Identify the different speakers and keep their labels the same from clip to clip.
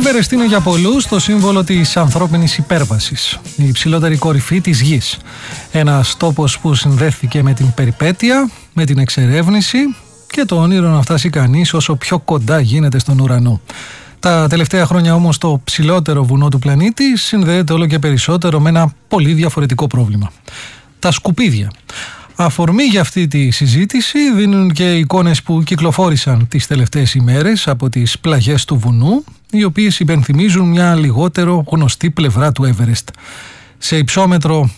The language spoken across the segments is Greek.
Speaker 1: Everest είναι για πολλούς το σύμβολο της ανθρώπινης υπέρβασης, η υψηλότερη κορυφή της γης. Ένας τόπος που συνδέθηκε με την περιπέτεια, με την εξερεύνηση και το όνειρο να φτάσει κανείς όσο πιο κοντά γίνεται στον ουρανό. Τα τελευταία χρόνια όμως το ψηλότερο βουνό του πλανήτη συνδέεται όλο και περισσότερο με ένα πολύ διαφορετικό πρόβλημα. Τα σκουπίδια. Αφορμή για αυτή τη συζήτηση δίνουν και εικόνες που κυκλοφόρησαν τις τελευταίες ημέρες από τις πλαγιές του βουνού, οι οποίες υπενθυμίζουν μια λιγότερο γνωστή πλευρά του Everest. Σε υψόμετρο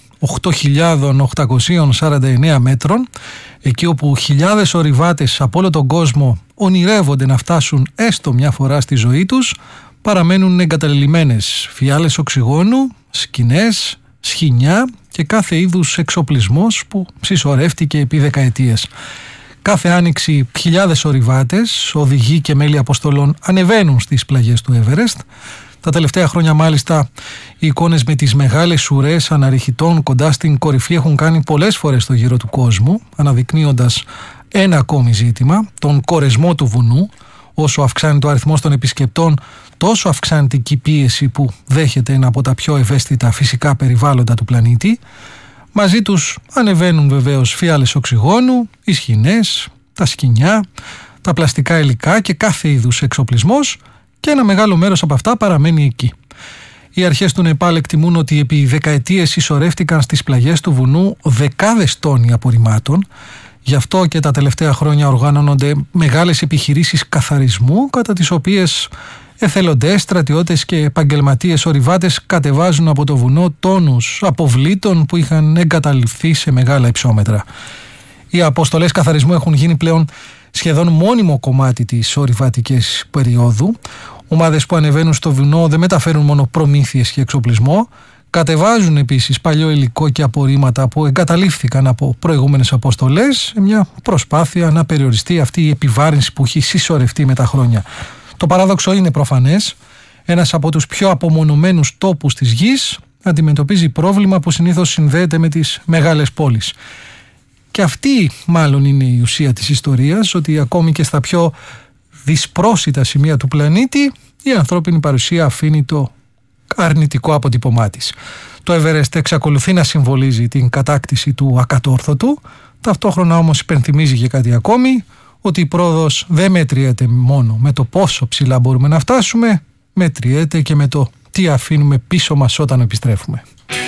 Speaker 1: 8.849 μέτρων, εκεί όπου χιλιάδες ορειβάτες από όλο τον κόσμο ονειρεύονται να φτάσουν έστω μια φορά στη ζωή τους, παραμένουν εγκαταλελειμμένες φιάλες οξυγόνου, σκηνές, σχοινιά και κάθε είδους εξοπλισμός που συσσωρεύτηκε επί δεκαετίες. Κάθε άνοιξη χιλιάδες ορειβάτες, οδηγοί και μέλη αποστολών ανεβαίνουν στις πλαγιές του Everest. Τα τελευταία χρόνια μάλιστα οι εικόνες με τις μεγάλες ουρές αναρριχητών κοντά στην κορυφή έχουν κάνει πολλές φορές το γύρο του κόσμου, αναδεικνύοντας ένα ακόμη ζήτημα, τον κορεσμό του βουνού. Όσο αυξάνει το αριθμός των επισκεπτών, τόσο αυξάνεται η πίεση που δέχεται ένα από τα πιο ευαίσθητα φυσικά περιβάλλοντα του πλανήτη. Μαζί τους ανεβαίνουν βεβαίως φιάλες οξυγόνου, οι σχοινές, τα σκοινιά, τα πλαστικά υλικά και κάθε είδους εξοπλισμός, και ένα μεγάλο μέρος από αυτά παραμένει εκεί. Οι αρχές του Νεπάλ εκτιμούν ότι επί δεκαετίες συσσωρεύτηκαν στις πλαγιές του βουνού δεκάδες τόνοι απορριμμάτων. Γι' αυτό και τα τελευταία χρόνια οργάνωνονται μεγάλες επιχειρήσεις καθαρισμού, κατά τις οποίες εθελοντές, στρατιώτες και επαγγελματίες ορειβάτες κατεβάζουν από το βουνό τόνους αποβλήτων που είχαν εγκαταλειφθεί σε μεγάλα υψόμετρα. Οι αποστολές καθαρισμού έχουν γίνει πλέον σχεδόν μόνιμο κομμάτι της ορειβατικής περίοδου. Ομάδες που ανεβαίνουν στο βουνό δεν μεταφέρουν μόνο προμήθειες και εξοπλισμό, κατεβάζουν επίσης παλιό υλικό και απορρίμματα που εγκαταλείφθηκαν από προηγούμενες αποστολές, σε μια προσπάθεια να περιοριστεί αυτή η επιβάρυνση που έχει συσσωρευτεί με τα χρόνια. Το παράδοξο είναι προφανές. Ένας από τους πιο απομονωμένους τόπους της γης αντιμετωπίζει πρόβλημα που συνήθως συνδέεται με τις μεγάλες πόλεις. Και αυτή μάλλον είναι η ουσία της ιστορίας, ότι ακόμη και στα πιο δυσπρόσιτα σημεία του πλανήτη η ανθρώπινη παρουσία αφήνει το αρνητικό αποτύπωμά της. Το Everest εξακολουθεί να συμβολίζει την κατάκτηση του ακατόρθωτου, ταυτόχρονα όμως υπενθυμίζει και κάτι ακόμη, ότι η πρόοδος δεν μετριέται μόνο με το πόσο ψηλά μπορούμε να φτάσουμε, μετριέται και με το τι αφήνουμε πίσω μας όταν επιστρέφουμε.